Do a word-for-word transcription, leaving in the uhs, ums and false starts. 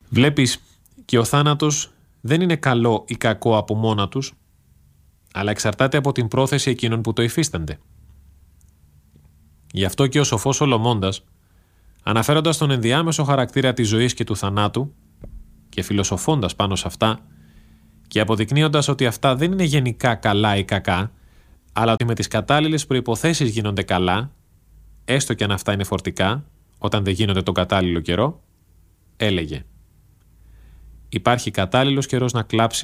Βλέπεις, και ο θάνατος δεν είναι καλό ή κακό από μόνα τους, αλλά εξαρτάται από την πρόθεση εκείνων που το υφίστανται. Γι' αυτό και ο σοφός Σολομώντας, αναφέροντας τον ενδιάμεσο χαρακτήρα της ζωής και του θανάτου και φιλοσοφώντας πάνω σε αυτά και αποδεικνύοντας ότι αυτά δεν είναι γενικά καλά ή κακά, αλλά ότι με τις κατάλληλες προϋποθέσεις γίνονται καλά, έστω και αν αυτά είναι φορτικά, όταν δεν γίνονται τον κατάλληλο καιρό, έλεγε: υπάρχει κατάλληλος καιρός να κλάψεις